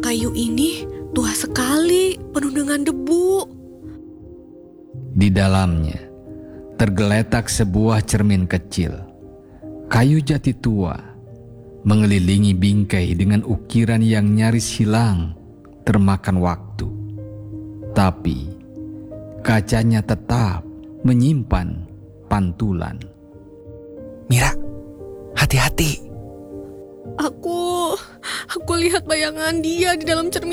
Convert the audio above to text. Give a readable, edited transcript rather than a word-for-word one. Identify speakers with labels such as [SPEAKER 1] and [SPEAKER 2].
[SPEAKER 1] kayu ini tua sekali, penuh dengan debu.
[SPEAKER 2] Di dalamnya tergeletak sebuah cermin kecil, kayu jati tua, mengelilingi bingkai dengan ukiran yang nyaris hilang termakan waktu. Tapi kacanya tetap menyimpan pantulan.
[SPEAKER 3] Mira, hati-hati.
[SPEAKER 1] Aku lihat bayangan dia di dalam cermin